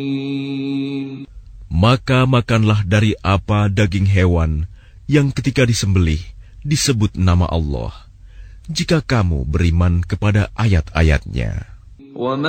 Maka makanlah dari apa daging hewan yang ketika disembelih disebut nama Allah, jika kamu beriman kepada ayat-ayat-Nya.